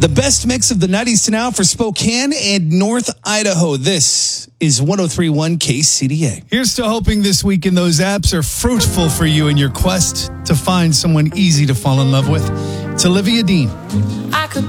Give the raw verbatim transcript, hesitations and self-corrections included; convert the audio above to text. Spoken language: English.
The best mix of the nineties to now for Spokane and North Idaho. This is one oh three point one K C D A. Here's to hoping this weekend those apps are fruitful for you in your quest to find someone easy to fall in love with. It's Olivia Dean. I could